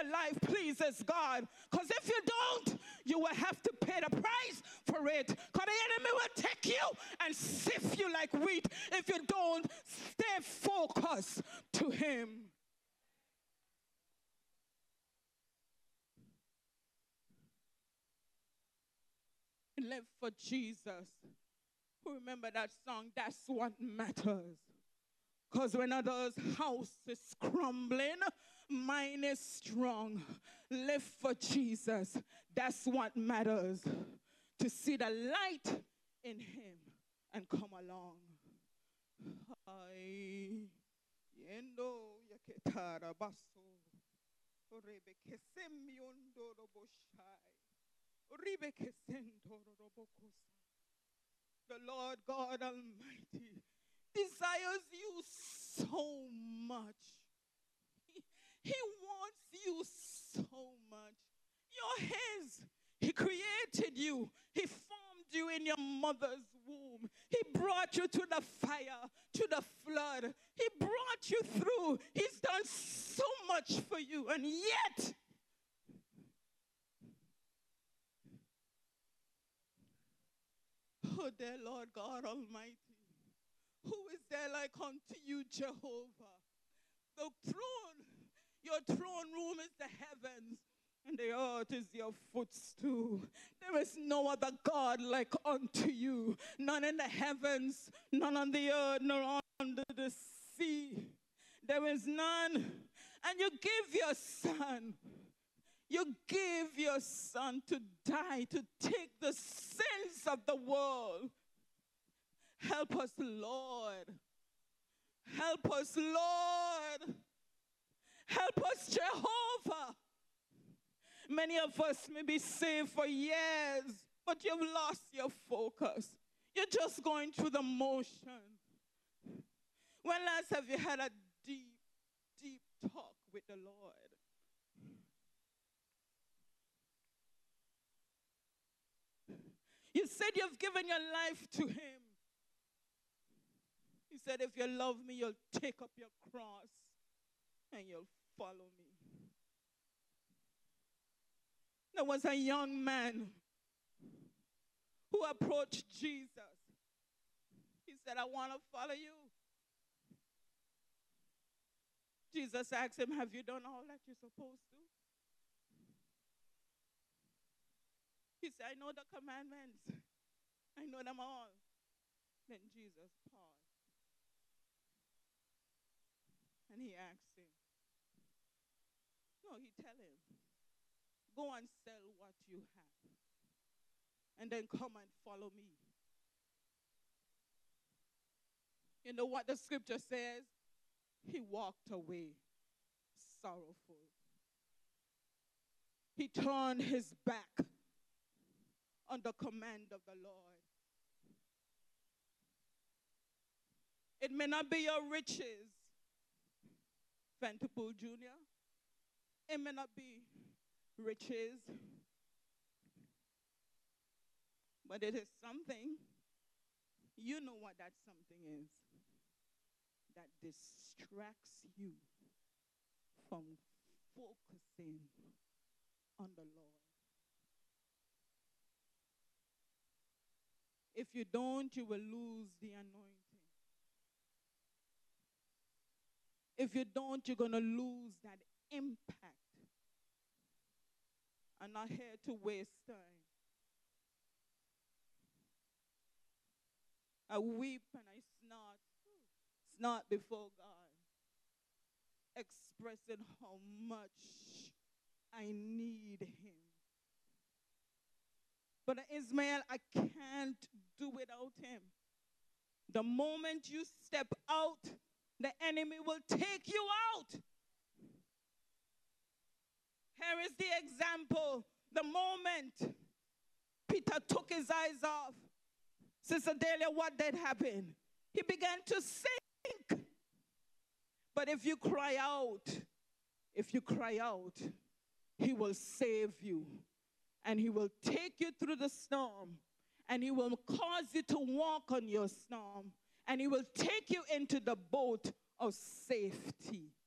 life pleases God. Because if you don't, you will have to pay the price for it. Because the enemy will take you and sift you like wheat if you don't stay focused to him. Live for Jesus. Remember that song, That's What Matters. Because when others' house is crumbling, mine is strong. Live for Jesus. That's what matters. To see the light in him and come along. The Lord God Almighty desires you so much. He wants you so much. You're his. He created you. He formed you in your mother's womb. He brought you to the fire, to the flood. He brought you through. He's done so much for you. And yet, oh, dear Lord God Almighty, who is there like unto you, Jehovah? The throne, your throne room is the heavens, and the earth is your footstool. There is no other God like unto you, none in the heavens, none on the earth, nor under the sea. There is none. And you give your son. You give your son to die, to take the sins of the world. Help us, Lord. Help us, Lord. Help us, Jehovah. Many of us may be saved for years, but you've lost your focus. You're just going through the motion. When last have you had a deep, deep talk with the Lord? You said you've given your life to him. He said, if you love me, you'll take up your cross and you'll follow me. There was a young man who approached Jesus. He said, I want to follow you. Jesus asked him, have you done all that you're supposed to? He said, I know the commandments. I know them all. Then Jesus paused. And he asked him. No, he tell him, go and sell what you have. And then come and follow me. You know what the scripture says? He walked away sorrowful. He turned his back on the command of the Lord. It may not be your riches, Vanderpool Jr. It may not be riches, but it is something. You know what that something is. That distracts you from focusing on the Lord. If you don't, you will lose the anointing. If you don't, you're going to lose that impact. I'm not here to waste time. I weep and I snort before God, expressing how much I need him. But Ismael, I can't do without him. The moment you step out, the enemy will take you out. Here is the example. The moment Peter took his eyes off, Sister Delia, what did happen? He began to sink. But if you cry out, he will save you. And he will take you through the storm. And he will cause you to walk on your storm. And he will take you into the boat of safety.